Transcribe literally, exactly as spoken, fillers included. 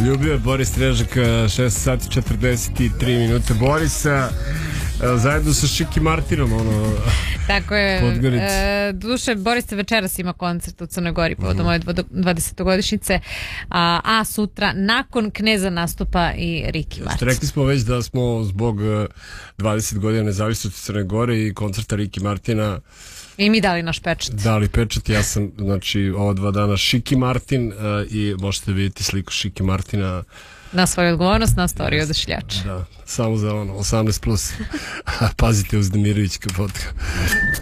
Ljubio je Boris Strežak, šest sati četrdeset tri minute. Borisa zajedno sa Šiki Martinom, ono, tako je. E, duše, Boris večeras ima koncert u Crnoj Gori povodom ove dvadesetogodišnjice, a, a sutra nakon Kneza nastupa i Ricky Martin. Rekli smo već da smo zbog dvadeset godina nezavisnosti Crne Gore i koncerta Ricky Martina i mi dali naš pečat. Dali pečat, ja sam, znači, ova dva dana Šiki Martin uh, i možete vidjeti sliku Šiki Martina na svoju odgovornost na storiju Odašiljača. Da, samo za ono, osamnaest plus. Pazite, uznemirujući kapotka.